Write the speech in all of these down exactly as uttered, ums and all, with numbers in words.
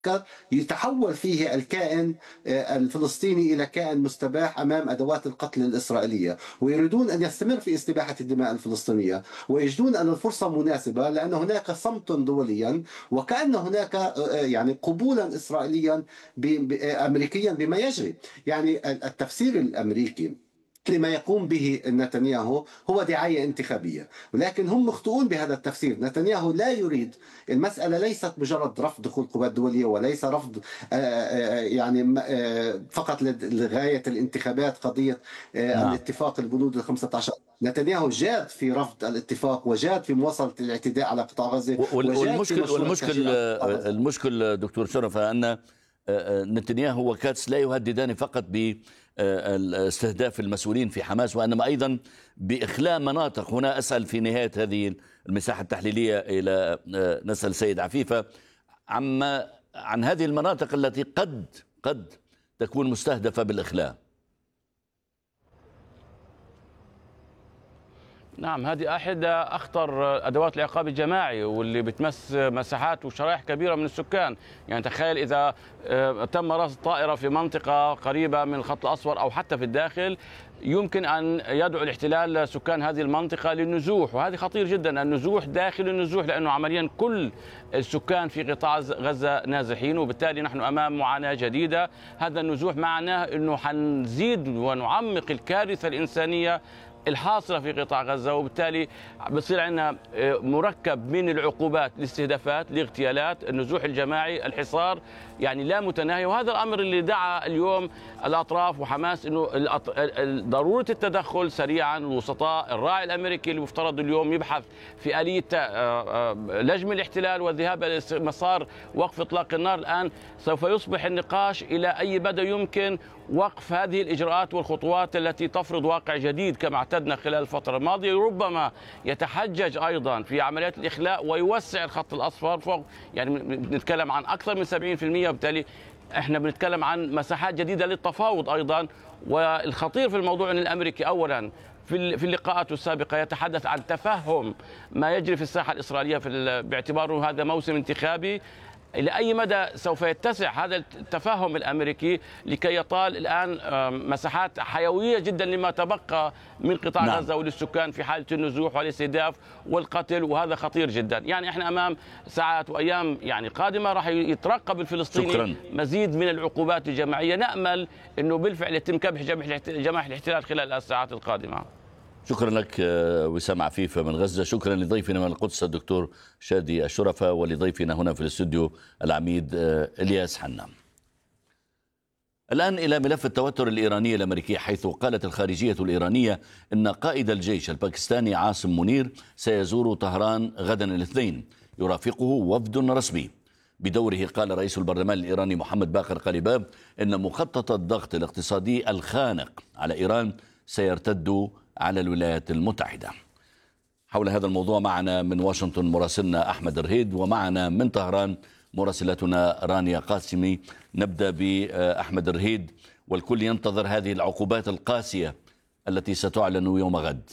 يتحول فيه الكائن آه، الفلسطيني إلى كائن مستباح أمام أدوات القتل الإسرائيلية، ويريدون أن يستمر في استباحة الدماء الفلسطينية، ويجدون أن الفرصة مناسبة لأن هناك صمت دوليا، وكأن هناك آه، آه، يعني قبولا إسرائيليا ب- ب- آه، أمريكيا بما يجري. يعني التفسير الأمريكي لما يقوم به نتنياهو هو دعاية انتخابية، ولكن هم مخطئون بهذا التفسير. نتنياهو لا يريد، المسألة ليست مجرد رفض دخول قوات دولية، وليس رفض آه، آه، يعني آه، فقط لغاية الانتخابات، قضية آه، نعم. الاتفاق البنود ال خمسة عشر. نتنياهو جاد في رفض الاتفاق، وجاد في مواصلة الاعتداء على قطاع غزة، وال- وجاد في والمشكل مشروع والمشكل التهجير على قطاع آه، غزة. المشكل دكتور شرفة أن آه، آه، نتنياهو وكاتس لا يهددان فقط باستهداف المسؤولين في حماس، وإنما أيضا بإخلاء مناطق. هنا أسأل في نهاية هذه المساحة التحليلية إلى آه، نسأل سيد عفيفة عما عن هذه المناطق التي قد قد تكون مستهدفة بالإخلاء. نعم، هذه أحد أخطر أدوات العقاب الجماعي، واللي بتمس مساحات وشرائح كبيرة من السكان. يعني تخيل إذا آه، تم رصد طائرة في منطقة قريبة من الخط الأصفر أو حتى في الداخل، يمكن أن يدعو الاحتلال سكان هذه المنطقة للنزوح، وهذه خطير جدا، النزوح داخل النزوح، لأنه عمليا كل السكان في قطاع غزة نازحين، وبالتالي نحن أمام معاناة جديدة. هذا النزوح معناه أنه حنزيد ونعمق الكارثة الإنسانية الحاصلة في قطاع غزة، وبالتالي بصير عندنا مركب من العقوبات، الاستهدافات، الاغتيالات، النزوح الجماعي، الحصار، يعني لا متناهي. وهذا الأمر اللي دعا اليوم الأطراف وحماس أنه ضرورة التدخل سريعا. الوسطاء، الراعي الأمريكي اللي مفترض اليوم يبحث في آلية لجم الاحتلال والذهاب إلى مسار وقف إطلاق النار، الآن سوف يصبح النقاش إلى أي مدى يمكن وقف هذه الإجراءات والخطوات التي تفرض واقع جديد كما اعتدنا خلال الفترة الماضية. ربما يتحجج أيضا في عمليات الإخلاء ويوسع الخط الأصفر فوق، يعني بنتكلم عن أكثر من سبعين بالمئة، وبالتالي احنا بنتكلم عن مساحات جديدة للتفاوض أيضا. والخطير في الموضوع أن الأمريكي أولا في في اللقاءات السابقة يتحدث عن تفهم ما يجري في الساحة الإسرائيلية في باعتباره هذا موسم انتخابي. إلى أي مدى سوف يتسع هذا التفاهم الأمريكي لكي يطال الآن مساحات حيوية جدا لما تبقى من قطاع نعم. غزة وللسكان في حالة النزوح والاستهداف والقتل، وهذا خطير جدا. يعني احنا أمام ساعات وأيام يعني قادمة راح يترقب الفلسطيني شكرا. مزيد من العقوبات الجماعية، نأمل أنه بالفعل يتم كبح جماح الاحتلال خلال الساعات القادمة. شكرا لك وسام عفيفة من غزة. شكرا لضيفنا من القدس الدكتور شادي الشرفة، ولضيفنا هنا في الاستوديو العميد إلياس حنام. الآن إلى ملف التوتر الإيراني الأمريكي، حيث قالت الخارجية الإيرانية إن قائد الجيش الباكستاني عاصم منير سيزور طهران غدا الاثنين، يرافقه وفد رسمي. بدوره قال رئيس البرلمان الإيراني محمد باقر قليباف إن مخطط الضغط الاقتصادي الخانق على إيران سيرتد على الولايات المتحدة. حول هذا الموضوع معنا من واشنطن مراسلنا أحمد رهيد، ومعنا من طهران مراسلتنا رانيا قاسمي. نبدأ بأحمد رهيد، والكل ينتظر هذه العقوبات القاسية التي ستعلن يوم غد.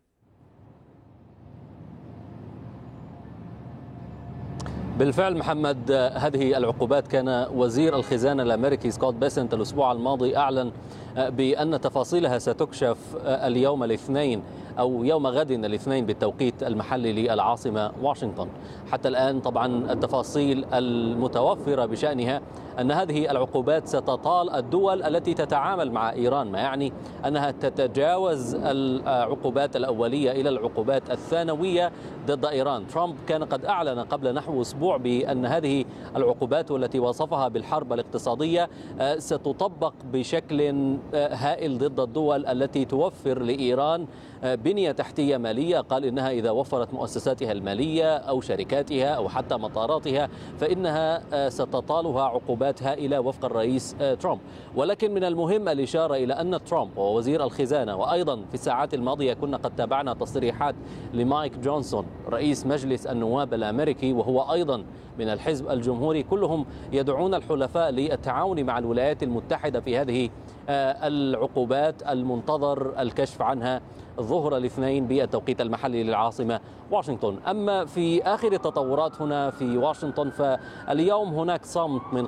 بالفعل محمد، هذه العقوبات كان وزير الخزانة الأمريكي سكوت بيسنت الأسبوع الماضي أعلن بأن تفاصيلها ستكشف اليوم الاثنين أو يوم غد الاثنين بالتوقيت المحلي للعاصمة واشنطن. حتى الآن طبعا التفاصيل المتوفرة بشأنها أن هذه العقوبات ستطال الدول التي تتعامل مع إيران، ما يعني أنها تتجاوز العقوبات الأولية إلى العقوبات الثانوية ضد إيران. ترامب كان قد أعلن قبل نحو أسبوع بأن هذه العقوبات والتي وصفها بالحرب الاقتصادية ستطبق بشكل هائل ضد الدول التي توفر لإيران بنية تحتية مالية. قال إنها إذا وفرت مؤسساتها المالية أو شركاتها أو حتى مطاراتها فإنها ستطالها عقوبات هائلة وفق الرئيس ترامب. ولكن من المهم الإشارة إلى أن ترامب ووزير الخزانة، وأيضا في الساعات الماضية كنا قد تابعنا تصريحات لمايك جونسون رئيس مجلس النواب الأمريكي وهو أيضا من الحزب الجمهوري، كلهم يدعون الحلفاء للتعاون مع الولايات المتحدة في هذه العقوبات المنتظر الكشف عنها ظهر الاثنين بالتوقيت المحلي للعاصمة واشنطن. أما في آخر التطورات هنا في واشنطن، فاليوم هناك صمت من